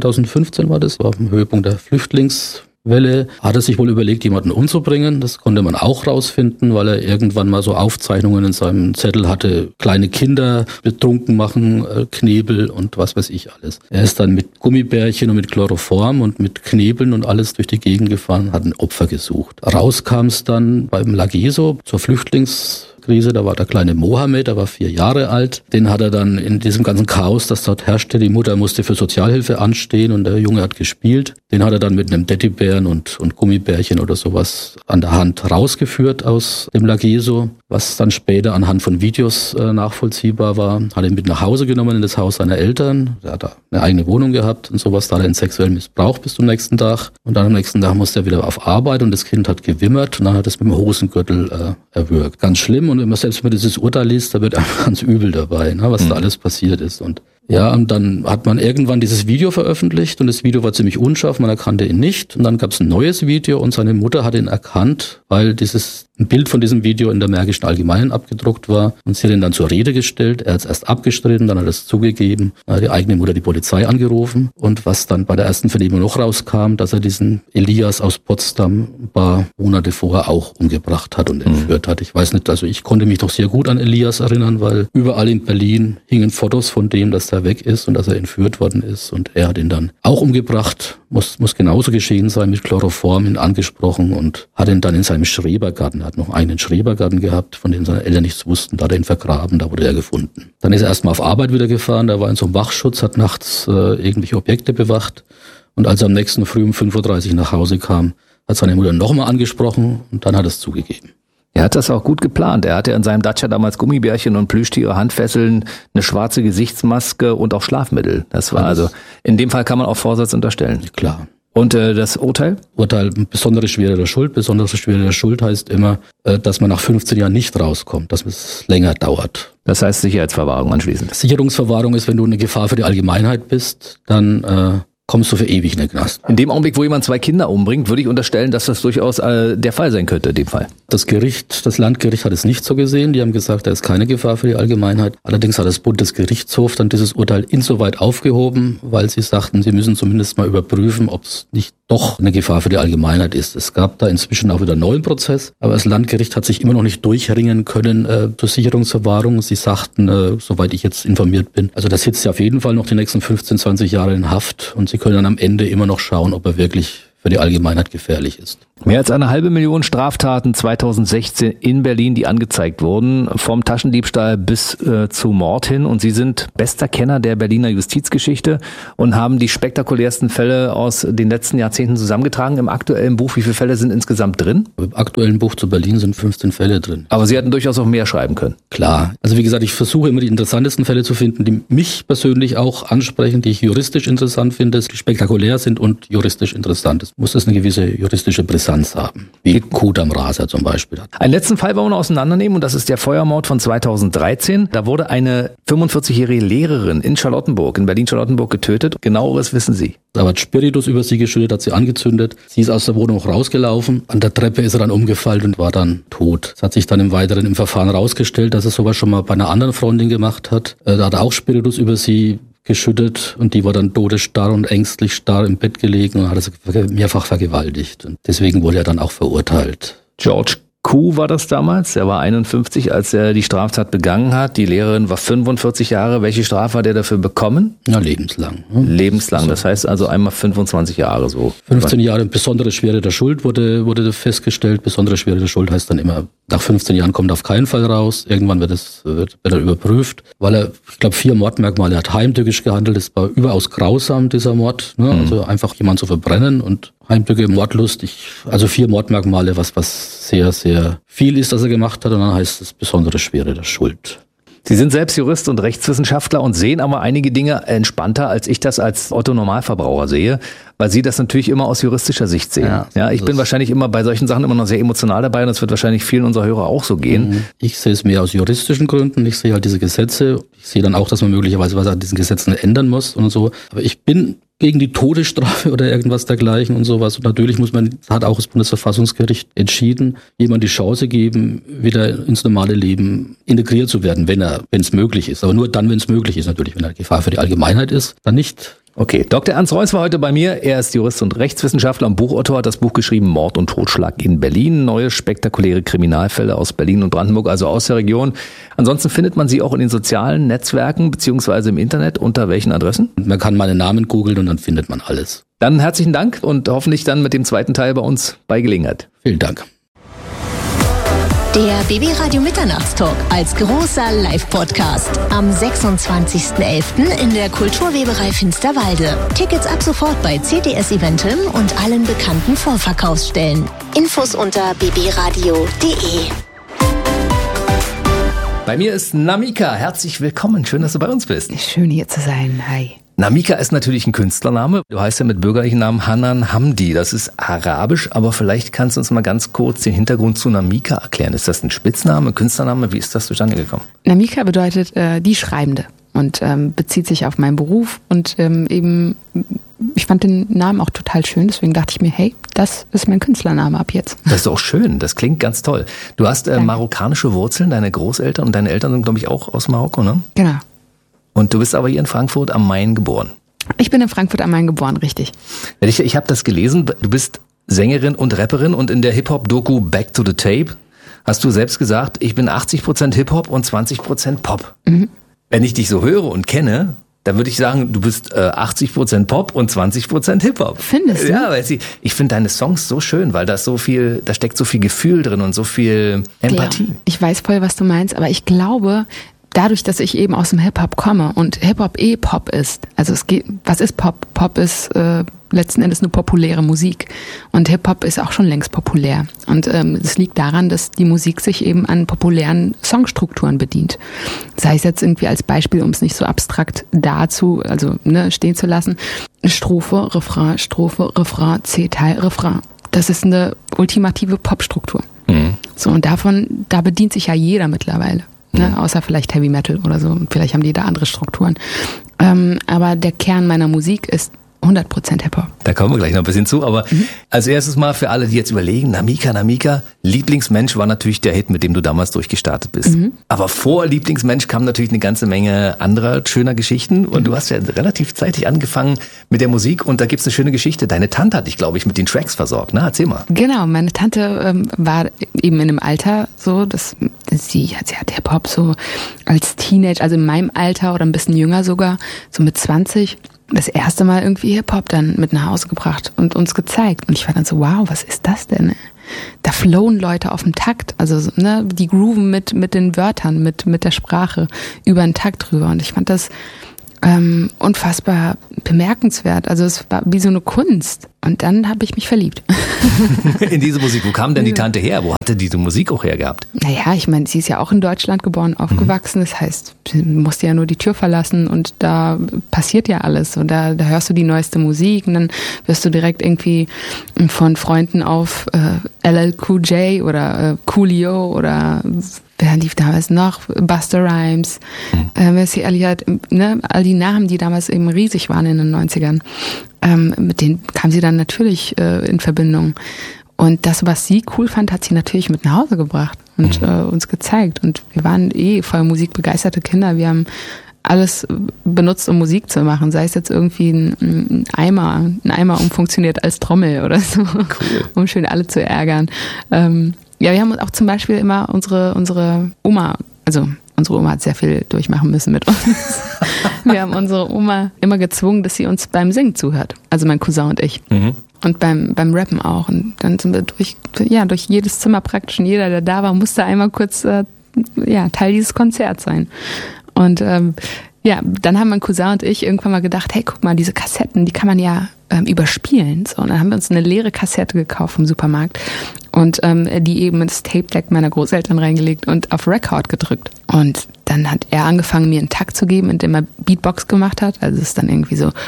2015 war das, war auf dem Höhepunkt der Flüchtlingswelle, hat er sich wohl überlegt, jemanden umzubringen. Das konnte man auch rausfinden, weil er irgendwann mal so Aufzeichnungen in seinem Zettel hatte, kleine Kinder betrunken machen, Knebel und was weiß ich alles. Er ist dann mit Gummibärchen und mit Chloroform und mit Knebeln und alles durch die Gegend gefahren, hat ein Opfer gesucht. Raus kam es dann beim Lageso zur Flüchtlingskrise. Da war der kleine Mohammed, der war 4 Jahre alt. Den hat er dann in diesem ganzen Chaos, das dort herrschte, die Mutter musste für Sozialhilfe anstehen und der Junge hat gespielt. Den hat er dann mit einem Teddybären und Gummibärchen oder sowas an der Hand rausgeführt aus dem Lageso, was dann später anhand von Videos nachvollziehbar war. Hat ihn mit nach Hause genommen in das Haus seiner Eltern. Er hat da eine eigene Wohnung gehabt und sowas. Da hat er ihn sexuell missbraucht bis zum nächsten Tag. Und dann am nächsten Tag musste er wieder auf Arbeit und das Kind hat gewimmert und dann hat er es mit dem Hosengürtel erwürgt. Ganz schlimm. Und wenn man selbst dieses Urteil liest, da wird einem ganz übel dabei, ne, was da alles passiert ist. Und ja, und dann hat man irgendwann dieses Video veröffentlicht und das Video war ziemlich unscharf, man erkannte ihn nicht. Und dann gab es ein neues Video und seine Mutter hat ihn erkannt, weil ein Bild von diesem Video in der Märkischen Allgemeinen abgedruckt war. Und sie hat ihn dann zur Rede gestellt. Er hat es erst abgestritten, dann hat er es zugegeben. Dann hat die eigene Mutter die Polizei angerufen. Und was dann bei der ersten Vernehmung noch rauskam, dass er diesen Elias aus Potsdam ein paar Monate vorher auch umgebracht hat und entführt hat. Ich weiß nicht, also ich konnte mich doch sehr gut an Elias erinnern, weil überall in Berlin hingen Fotos von dem, dass er weg ist und dass er entführt worden ist. Und er hat ihn dann auch umgebracht. Muss genauso geschehen sein, mit Chloroform ihn angesprochen und hat ihn dann in seinem Schrebergarten, er hat noch einen Schrebergarten gehabt, von dem seine Eltern nichts wussten, da hat er ihn vergraben, da wurde er gefunden. Dann ist er erstmal auf Arbeit wieder gefahren, da war in so einem Wachschutz, hat nachts irgendwelche Objekte bewacht und als er am nächsten Früh um 5:30 Uhr nach Hause kam, hat seine Mutter nochmal angesprochen und dann hat er es zugegeben. Er hat das auch gut geplant. Er hatte in seinem Dacia damals Gummibärchen und Plüschtiere, Handfesseln, eine schwarze Gesichtsmaske und auch Schlafmittel. Das war also, in dem Fall kann man auch Vorsatz unterstellen. Klar. Und das Urteil? Urteil, besondere Schwere der Schuld. Besondere Schwere der Schuld heißt immer, dass man nach 15 Jahren nicht rauskommt, dass es länger dauert. Das heißt Sicherheitsverwahrung anschließend. Sicherungsverwahrung ist, wenn du eine Gefahr für die Allgemeinheit bist, dann kommst du für ewig in den Knast. In dem Augenblick, wo jemand 2 Kinder umbringt, würde ich unterstellen, dass das durchaus der Fall sein könnte, in dem Fall. Das Landgericht hat es nicht so gesehen. Die haben gesagt, er ist keine Gefahr für die Allgemeinheit. Allerdings hat das Bundesgerichtshof dann dieses Urteil insoweit aufgehoben, weil sie sagten, sie müssen zumindest mal überprüfen, ob es nicht doch eine Gefahr für die Allgemeinheit ist. Es gab da inzwischen auch wieder einen neuen Prozess, aber das Landgericht hat sich immer noch nicht durchringen können zur Sicherungsverwahrung. Sie sagten, soweit ich jetzt informiert bin, also da sitzt ja auf jeden Fall noch die nächsten 15, 20 Jahre in Haft und sie können dann am Ende immer noch schauen, ob er wirklich für die Allgemeinheit gefährlich ist. Mehr als 500.000 Straftaten 2016 in Berlin, die angezeigt wurden, vom Taschendiebstahl bis zu Mord hin. Und Sie sind bester Kenner der Berliner Justizgeschichte und haben die spektakulärsten Fälle aus den letzten Jahrzehnten zusammengetragen. Im aktuellen Buch, wie viele Fälle sind insgesamt drin? Im aktuellen Buch zu Berlin sind 15 Fälle drin. Aber Sie hätten durchaus auch mehr schreiben können. Klar. Also wie gesagt, ich versuche immer die interessantesten Fälle zu finden, die mich persönlich auch ansprechen, die ich juristisch interessant finde, die spektakulär sind und juristisch interessant. Es muss eine gewisse juristische Brisanz haben, wie Kut am Raser zum Beispiel. Einen letzten Fall wollen wir noch auseinandernehmen und das ist der Feuermord von 2013. Da wurde eine 45-jährige Lehrerin in Charlottenburg, in Berlin-Charlottenburg getötet. Genaueres wissen Sie. Da hat Spiritus über sie geschüttet, hat sie angezündet. Sie ist aus der Wohnung rausgelaufen. An der Treppe ist er dann umgefallen und war dann tot. Es hat sich dann im Verfahren rausgestellt, dass er sowas schon mal bei einer anderen Freundin gemacht hat. Da hat er auch Spiritus über sie geschüttet und die war dann todesstarr und ängstlich starr im Bett gelegen und hat sie mehrfach vergewaltigt. Und deswegen wurde er dann auch verurteilt. George Kuh war das damals. Er war 51, als er die Straftat begangen hat. Die Lehrerin war 45 Jahre. Welche Strafe hat er dafür bekommen? Ja, lebenslang. Lebenslang. Das heißt also einmal 25 Jahre so. 15 Jahre besondere Schwere der Schuld wurde festgestellt. Besondere Schwere der Schuld heißt dann immer, nach 15 Jahren kommt er auf keinen Fall raus. Irgendwann wird er überprüft, weil er, ich glaube, 4 Mordmerkmale hat. Heimtückisch gehandelt. Das war überaus grausam, dieser Mord. Ne? Also einfach jemanden zu verbrennen und Heimtücke, Mordlust. Also 4 Mordmerkmale, was sehr, sehr viel ist, das er gemacht hat. Und dann heißt es besondere Schwere der Schuld. Sie sind selbst Jurist und Rechtswissenschaftler und sehen aber einige Dinge entspannter, als ich das als Otto-Normalverbraucher sehe, weil Sie das natürlich immer aus juristischer Sicht sehen. Ja, ich bin wahrscheinlich immer bei solchen Sachen immer noch sehr emotional dabei und das wird wahrscheinlich vielen unserer Hörer auch so gehen. Ich sehe es mehr aus juristischen Gründen. Ich sehe halt diese Gesetze. Ich sehe dann auch, dass man möglicherweise was an diesen Gesetzen ändern muss und so. Aber ich bin gegen die Todesstrafe oder irgendwas dergleichen und sowas. Und natürlich hat auch das Bundesverfassungsgericht entschieden, jemand die Chance geben, wieder ins normale Leben integriert zu werden, wenn es möglich ist. Aber nur dann, wenn es möglich ist, natürlich. Wenn eine Gefahr für die Allgemeinheit ist, dann nicht. Okay, Dr. Ernst Reuss war heute bei mir. Er ist Jurist und Rechtswissenschaftler und Buchautor, hat das Buch geschrieben Mord und Totschlag in Berlin. Neue spektakuläre Kriminalfälle aus Berlin und Brandenburg, also aus der Region. Ansonsten findet man sie auch in den sozialen Netzwerken beziehungsweise im Internet. Unter welchen Adressen? Man kann meinen Namen googeln und dann findet man alles. Dann herzlichen Dank und hoffentlich dann mit dem zweiten Teil bei uns bei Gelegenheit. Vielen Dank. Der BB Radio Mitternachtstalk als großer Live-Podcast am 26.11. in der Kulturweberei Finsterwalde. Tickets ab sofort bei CTS Eventim und allen bekannten Vorverkaufsstellen. Infos unter bbradio.de. Bei mir ist Namika. Herzlich willkommen. Schön, dass du bei uns bist. Schön hier zu sein. Hi. Namika ist natürlich ein Künstlername. Du heißt ja mit bürgerlichen Namen Hanan Hamdi. Das ist arabisch, aber vielleicht kannst du uns mal ganz kurz den Hintergrund zu Namika erklären. Ist das ein Spitzname, ein Künstlername? Wie ist das zustande gekommen? Namika bedeutet die Schreibende und bezieht sich auf meinen Beruf und eben, ich fand den Namen auch total schön, deswegen dachte ich mir, hey, das ist mein Künstlername ab jetzt. Das ist auch schön, das klingt ganz toll. Du hast marokkanische Wurzeln, deine Großeltern und deine Eltern sind, glaube ich, auch aus Marokko, ne? Genau. Und du bist aber hier in Frankfurt am Main geboren. Ich bin in Frankfurt am Main geboren, richtig. Ich habe das gelesen, du bist Sängerin und Rapperin und in der Hip-Hop-Doku Back to the Tape hast du selbst gesagt, ich bin 80% Hip-Hop und 20% Pop. Mhm. Wenn ich dich so höre und kenne, dann würde ich sagen, du bist 80% Pop und 20% Hip-Hop. Findest du? Ja, weil ich finde deine Songs so schön, weil da steckt so viel Gefühl drin und so viel Empathie. Ja, ich weiß voll, was du meinst, aber ich glaube, dadurch, dass ich eben aus dem Hip-Hop komme und Hip-Hop Pop ist, also was ist Pop? Pop ist letzten Endes eine populäre Musik und Hip-Hop ist auch schon längst populär und es liegt daran, dass die Musik sich eben an populären Songstrukturen bedient. Sei es jetzt irgendwie als Beispiel, um es nicht so abstrakt stehen zu lassen, Strophe, Refrain, C-Teil, Refrain. Das ist eine ultimative Popstruktur. Mhm. So, und da bedient sich ja jeder mittlerweile. Ne, außer vielleicht Heavy Metal oder so. Vielleicht haben die da andere Strukturen. Aber der Kern meiner Musik ist 100% Hip-Hop. Da kommen wir gleich noch ein bisschen zu. Aber als erstes mal für alle, die jetzt überlegen, Namika, Lieblingsmensch war natürlich der Hit, mit dem du damals durchgestartet bist. Mhm. Aber vor Lieblingsmensch kam natürlich eine ganze Menge anderer schöner Geschichten. Und du hast ja relativ zeitig angefangen mit der Musik. Und da gibt's eine schöne Geschichte. Deine Tante hat dich, glaube ich, mit den Tracks versorgt. Na, erzähl mal. Genau, meine Tante war eben in einem Alter so, sie hat Hip-Hop so als Teenager, also in meinem Alter oder ein bisschen jünger sogar, so mit 20, das erste Mal irgendwie Hip-Hop dann mit nach Hause gebracht und uns gezeigt. Und ich war dann so, wow, was ist das denn? Da flowen Leute auf dem Takt, also ne, die grooven mit den Wörtern, mit der Sprache über den Takt drüber. Und ich fand das unfassbar bemerkenswert. Also es war wie so eine Kunst. Und dann habe ich mich verliebt. In diese Musik. Wo kam denn die Tante her? Wo hatte diese Musik auch her gehabt? Naja, ich meine, sie ist ja auch in Deutschland geboren, aufgewachsen. Das heißt, sie musste ja nur die Tür verlassen und da passiert ja alles. Und da hörst du die neueste Musik und dann wirst du direkt irgendwie von Freunden auf LL Cool J oder Coolio oder wer lief damals noch? Busta Rhymes. Missy Elliott, ne? All die Namen, die damals eben riesig waren in den 90ern. Mit denen kam sie dann natürlich in Verbindung. Und das, was sie cool fand, hat sie natürlich mit nach Hause gebracht und uns gezeigt. Und wir waren voll musikbegeisterte Kinder. Wir haben alles benutzt, um Musik zu machen. Sei es jetzt irgendwie ein Eimer umfunktioniert als Trommel oder so, cool. Um schön alle zu ärgern. Ja, wir haben auch zum Beispiel immer unsere Oma, also unsere Oma hat sehr viel durchmachen müssen mit uns. Wir haben unsere Oma immer gezwungen, dass sie uns beim Singen zuhört. Also mein Cousin und ich. Und beim Rappen auch. Und dann sind wir durch jedes Zimmer praktisch. Und jeder, der da war, musste einmal kurz Teil dieses Konzerts sein. Und dann haben mein Cousin und ich irgendwann mal gedacht, hey, guck mal, diese Kassetten, die kann man ja überspielen. So, und dann haben wir uns eine leere Kassette gekauft im Supermarkt und die eben ins Tape-Deck meiner Großeltern reingelegt und auf Record gedrückt. Und dann hat er angefangen, mir einen Takt zu geben, indem er Beatbox gemacht hat. Also es ist dann irgendwie so,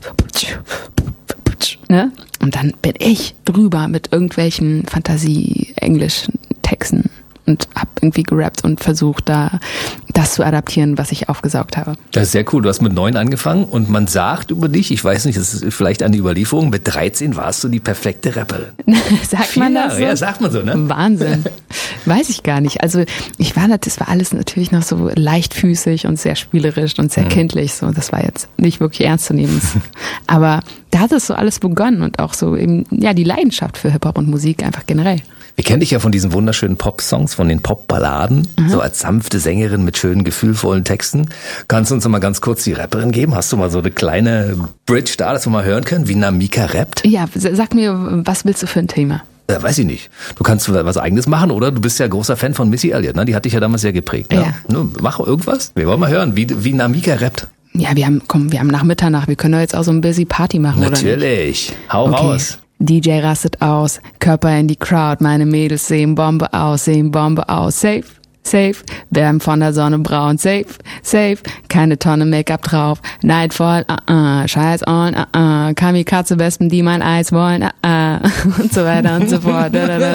ne? Und dann bin ich drüber mit irgendwelchen Fantasie-Englisch-Texten und habe irgendwie gerappt und versucht, da das zu adaptieren, was ich aufgesaugt habe. Das ist sehr cool. Du hast mit 9 angefangen und man sagt über dich, ich weiß nicht, das ist vielleicht eine Überlieferung, mit 13 warst du die perfekte Rapperin. Sagt man das so? Ja, sagt man so, ne? Wahnsinn. Weiß ich gar nicht. Also das war alles natürlich noch so leichtfüßig und sehr spielerisch und sehr kindlich. So, das war jetzt nicht wirklich ernst zu nehmen. Aber da hat es so alles begonnen und auch so eben, die Leidenschaft für Hip-Hop und Musik einfach generell. Wir kennen dich ja von diesen wunderschönen Pop-Songs, von den Pop-Balladen, so als sanfte Sängerin mit schönen, gefühlvollen Texten. Kannst du uns noch mal ganz kurz die Rapperin geben? Hast du mal so eine kleine Bridge da, dass wir mal hören können, wie Namika rappt? Ja, sag mir, was willst du für ein Thema? Weiß ich nicht. Du kannst was Eigenes machen, oder? Du bist ja großer Fan von Missy Elliott, ne? Die hat dich ja damals sehr geprägt. Ne? Ja. Mach irgendwas. Wir wollen mal hören, wie Namika rappt. Ja, wir haben nach Mitternacht. Wir können doch jetzt auch so ein busy Party machen, natürlich. Oder? Natürlich. Hau raus. DJ rastet aus, Körper in die Crowd, meine Mädels sehen Bombe aus, safe, safe, werden von der Sonne braun, safe, keine Tonne Make-up drauf, Nightfall, Scheiß on, Kamikaze-Wespen, die mein Eis wollen, und so weiter und so fort.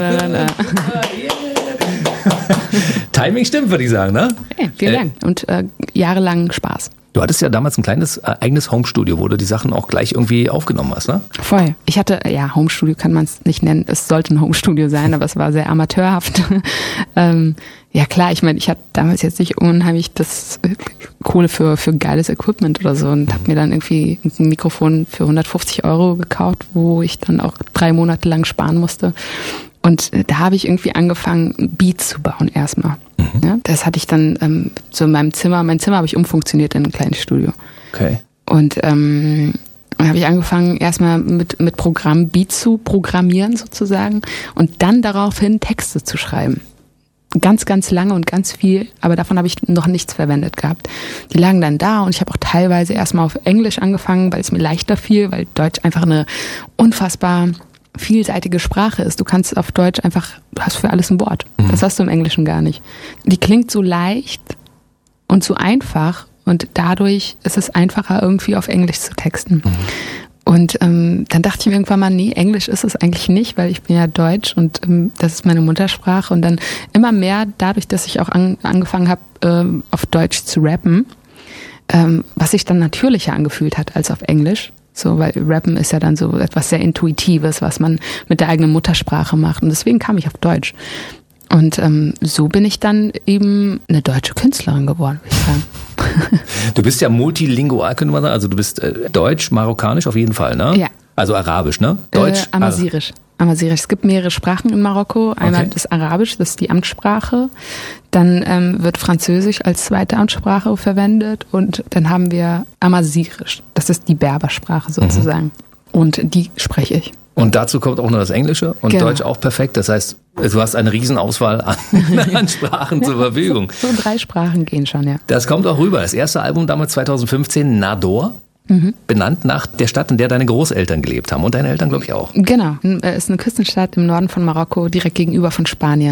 Timing stimmt, würde ich sagen, ne? Hey, vielen Dank und jahrelang Spaß. Du hattest ja damals ein kleines eigenes Homestudio, wo du die Sachen auch gleich irgendwie aufgenommen hast, ne? Voll. Ich hatte, Homestudio kann man es nicht nennen. Es sollte ein Homestudio sein, aber es war sehr amateurhaft. Ja klar, ich meine, ich hatte damals jetzt nicht unheimlich das Kohle für geiles Equipment oder so und habe mir dann irgendwie ein Mikrofon für 150 € gekauft, wo ich dann auch 3 Monate lang sparen musste. Und da habe ich irgendwie angefangen, Beats zu bauen erstmal. Ja, das hatte ich dann so in meinem Zimmer. Mein Zimmer habe ich umfunktioniert in ein kleines Studio. Okay. Und dann habe ich angefangen, erstmal mit Programm Beats zu programmieren sozusagen und dann daraufhin Texte zu schreiben. Ganz, ganz lange und ganz viel, aber davon habe ich noch nichts verwendet gehabt. Die lagen dann da und ich habe auch teilweise erstmal auf Englisch angefangen, weil es mir leichter fiel, weil Deutsch einfach eine unfassbar vielseitige Sprache ist. Du kannst auf Deutsch einfach, du hast für alles ein Wort. Das hast du im Englischen gar nicht. Die klingt so leicht und so einfach und dadurch ist es einfacher, irgendwie auf Englisch zu texten. Und dann dachte ich mir irgendwann mal, nee, Englisch ist es eigentlich nicht, weil ich bin ja Deutsch und das ist meine Muttersprache. Und dann immer mehr dadurch, dass ich auch angefangen habe, auf Deutsch zu rappen, was sich dann natürlicher angefühlt hat als auf Englisch. So, weil Rappen ist ja dann so etwas sehr Intuitives, was man mit der eigenen Muttersprache macht. Und deswegen kam ich auf Deutsch. Und so bin ich dann eben eine deutsche Künstlerin geworden, würde ich sagen. Du bist ja multilingual, könnte man sagen. Also du bist deutsch, marokkanisch auf jeden Fall, ne? Ja. Also arabisch, ne? Deutsch, Amazirisch. Amazighisch. Es gibt mehrere Sprachen in Marokko. Einmal das Arabisch, das ist die Amtssprache. Dann wird Französisch als zweite Amtssprache verwendet. Und dann haben wir Amazighisch. Das ist die Berbersprache sozusagen. Und die spreche ich. Und dazu kommt auch noch das Englische und Deutsch auch perfekt. Das heißt, du hast eine Riesenauswahl an Sprachen zur Verfügung. So 3 Sprachen gehen schon, ja. Das kommt auch rüber. Das erste Album damals 2015, Nador. Benannt nach der Stadt, in der deine Großeltern gelebt haben und deine Eltern, glaube ich, auch. Genau, es ist eine Küstenstadt im Norden von Marokko, direkt gegenüber von Spanien.